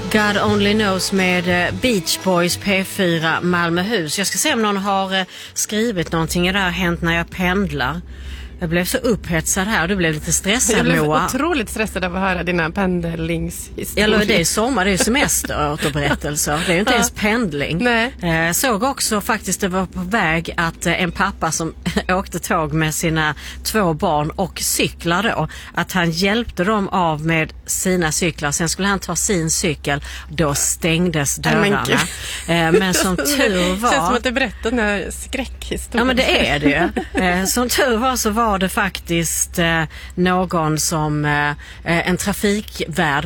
God Only Knows med Beach Boys P4 Malmöhus. Jag ska se om någon har skrivit någonting. Det har hänt när jag pendlar. Jag blev så upphetsad här. Du blev lite stressad, Moa. Jag blev Moa. otroligt stressad av att höra dina pendlingshistorier. Eller det är sommar, det är semesterberättelser. Det är ju inte ens pendling. Nej. Såg också faktiskt, det var på väg att en pappa som åkte tåg med sina 2 barn och cyklar då, att han hjälpte dem av med sina cyklar. Sen skulle han ta sin cykel. Då stängdes dörrarna. Men som tur var... Det känns som att du berättar den här skräckhistorien. Ja, men det är det ju. Som tur var så var det faktiskt någon som, en trafikvärd